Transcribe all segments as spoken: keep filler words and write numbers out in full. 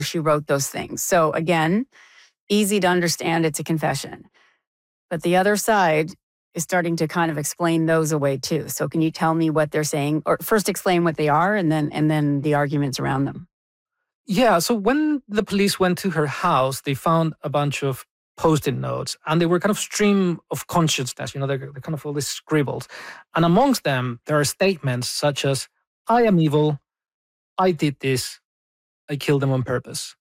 she wrote those things. So again, easy to understand, it's a confession. But the other side is starting to kind of explain those away too. So can you tell me what they're saying? Or first explain what they are and then and then the arguments around them. Yeah, so when the police went to her house, they found a bunch of post-it notes, and they were kind of stream of consciousness, you know, they're, they're kind of all these scribbles. And amongst them, there are statements such as, I am evil, I did this, I killed them on purpose.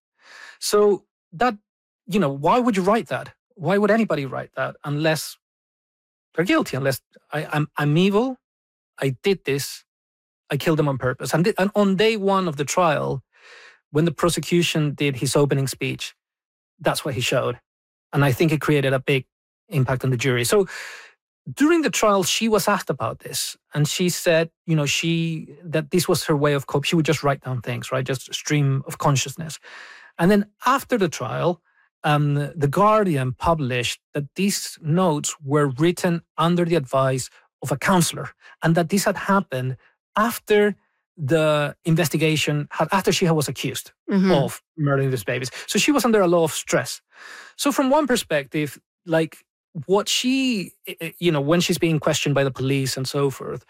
So that, you know, why would you write that? Why would anybody write that unless they're guilty, unless I, I'm, I'm evil, I did this, I killed them on purpose. And, th- and on day one of the trial, when the prosecution did his opening speech, that's what he showed. And I think it created a big impact on the jury. So during the trial, she was asked about this. And she said, you know, she that this was her way of cope. She would just write down things, right? Just a stream of consciousness. And then after the trial, um, The Guardian published that these notes were written under the advice of a counselor, and that this had happened after the investigation, had, after she was accused mm-hmm. of murdering these babies. So she was under a lot of stress. So from one perspective, like what she, you know, when she's being questioned by the police and so forth,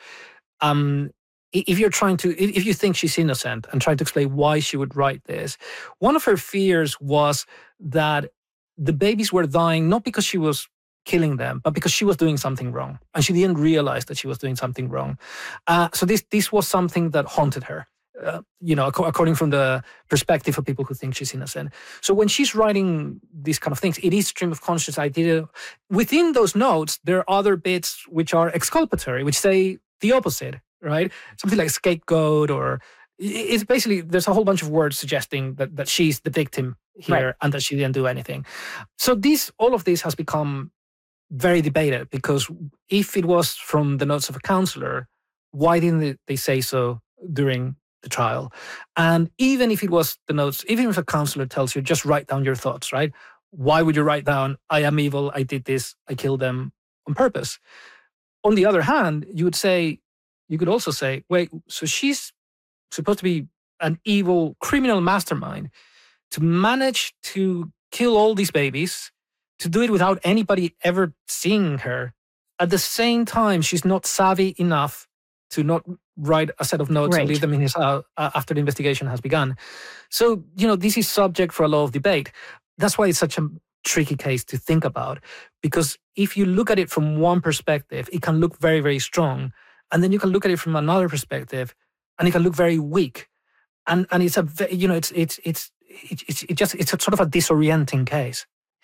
um, if you're trying to, if you think she's innocent and trying to explain why she would write this, one of her fears was that the babies were dying not because she was killing them, but because she was doing something wrong. And she didn't realize that she was doing something wrong. Uh, so this this was something that haunted her, uh, you know, ac- according from the perspective of people who think she's innocent. So when she's writing these kind of things, it is stream of conscious idea. Within those notes, there are other bits which are exculpatory, which say the opposite, right? Something like scapegoat, or it's basically, there's a whole bunch of words suggesting that, that she's the victim here right. and that she didn't do anything. So this, all of this has become very debated, because if it was from the notes of a counselor, why didn't they say so during the trial? And even if it was the notes, even if a counselor tells you, just write down your thoughts, right? Why would you write down, I am evil, I did this, I killed them on purpose? On the other hand, you would say, you could also say, wait, so she's supposed to be an evil criminal mastermind to manage to kill all these babies, to do it without anybody ever seeing her. At the same time, she's not savvy enough to not write a set of notes right. and leave them in his house after the investigation has begun. So, you know, this is subject for a lot of debate. That's why it's such a tricky case to think about, because if you look at it from one perspective, it can look very, very strong. And then you can look at it from another perspective and it can look very weak. And and it's a, you know, it's, it's, it's, it's, it's just, it's a sort of a disorienting case.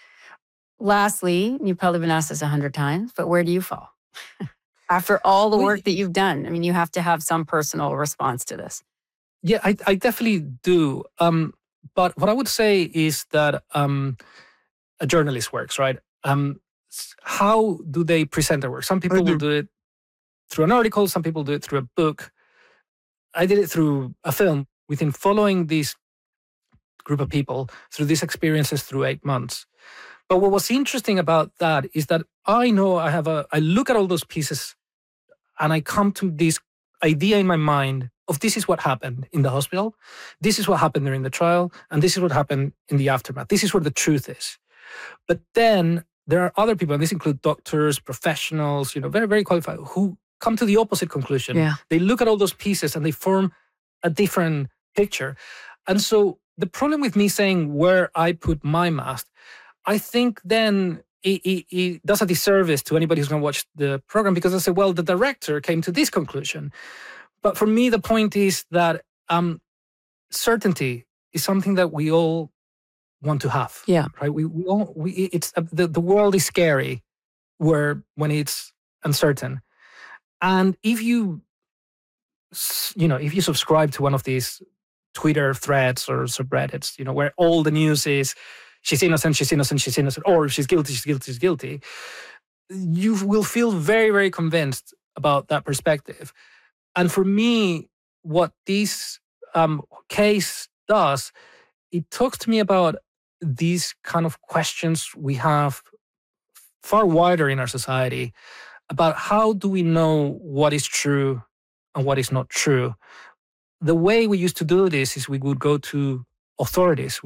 Lastly, you've probably been asked this a hundred times, but where do you fall? After all the work that you've done, I mean, you have to have some personal response to this. Yeah, I, I definitely do. Um, but what I would say is that um, a journalist works, right? Um, how do they present their work? Some people mm-hmm. will do it through an article. Some people do it through a book. I did it through a film. Within following this group of people through these experiences through eight months. But what was interesting about that is that I know I have a, I look at all those pieces and I come to this idea in my mind of this is what happened in the hospital, this is what happened during the trial, and this is what happened in the aftermath. This is where the truth is. But then there are other people, and these include doctors, professionals, you know, very, very qualified, who come to the opposite conclusion. Yeah. They look at all those pieces and they form a different picture. And so the problem with me saying where I put my mast, I think then it, it, it does a disservice to anybody who's going to watch the program, because I say, well, the director came to this conclusion. But for me, the point is that um, certainty is something that we all want to have. Yeah. Right. We, we all, we, it's uh, the, the world is scary where when it's uncertain. And if you, you know, if you subscribe to one of these Twitter threads or subreddits, you know, where all the news is, she's innocent, she's innocent, she's innocent, or she's guilty, she's guilty, she's guilty, you will feel very, very convinced about that perspective. And for me, what this um, case does, it talks to me about these kind of questions we have far wider in our society about how do we know what is true and what is not true. The way we used to do this is we would go to authorities